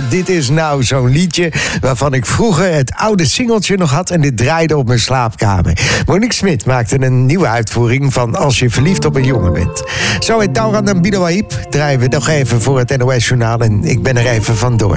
dit is nou zo'n liedje waarvan ik vroeger het oude singeltje nog had en dit draaide op mijn slaapkamer. Monique Smit maakte een nieuwe uitvoering van Als je verliefd op een jongen bent. Zo heet Tauran en Bido Wahib draaien we nog even voor het NOS Journaal en ik ben er even vandoor.